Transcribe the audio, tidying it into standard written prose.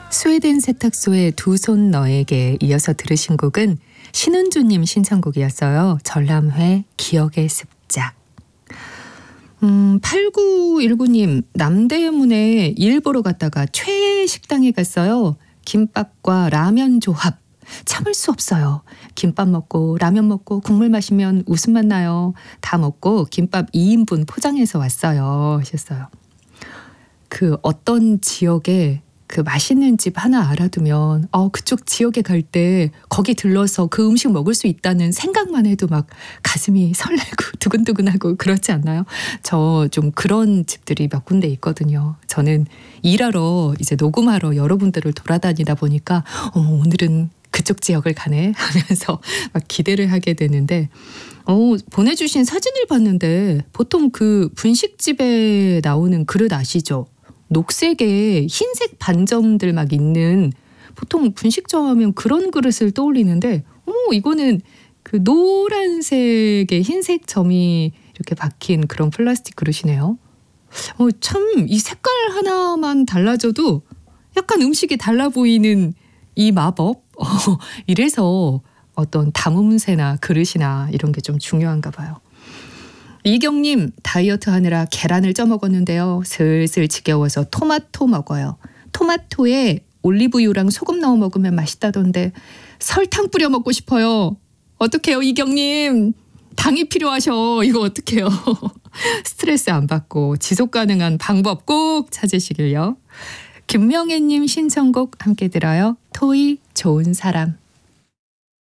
스웨덴 세탁소의 두 손 너에게 이어서 들으신 곡은 신은주님 신청곡이었어요. 전람회 기억의 습작. 8919님 남대문에 일 보러 갔다가 최애 식당에 갔어요. 김밥과 라면 조합. 참을 수 없어요. 김밥 먹고 라면 먹고 국물 마시면 웃음만 나요. 다 먹고 김밥 2인분 포장해서 왔어요. 하셨어요. 그 어떤 지역에 그 맛있는 집 하나 알아두면 그쪽 지역에 갈 때 거기 들러서 그 음식 먹을 수 있다는 생각만 해도 막 가슴이 설레고 두근두근하고 그렇지 않나요? 저 좀 그런 집들이 몇 군데 있거든요. 저는 일하러 이제 녹음하러 여러 군데를 돌아다니다 보니까 오늘은 그쪽 지역을 가네 하면서 막 기대를 하게 되는데 보내주신 사진을 봤는데 보통 그 분식집에 나오는 그릇 아시죠? 녹색에 흰색 반점들 막 있는 보통 분식점 하면 그런 그릇을 떠올리는데 이거는 그 노란색에 흰색 점이 이렇게 박힌 그런 플라스틱 그릇이네요. 참 이 색깔 하나만 달라져도 약간 음식이 달라 보이는 이 마법. 이래서 어떤 담음새나 그릇이나 이런 게 좀 중요한가 봐요. 이경님 다이어트 하느라 계란을 쪄먹었는데요. 슬슬 지겨워서 토마토 먹어요. 토마토에 올리브유랑 소금 넣어 먹으면 맛있다던데 설탕 뿌려 먹고 싶어요. 어떡해요 이경님. 당이 필요하셔. 이거 어떡해요. 스트레스 안 받고 지속 가능한 방법 꼭 찾으시길요. 김명애님 신청곡 함께 들어요. 토이 좋은 사람.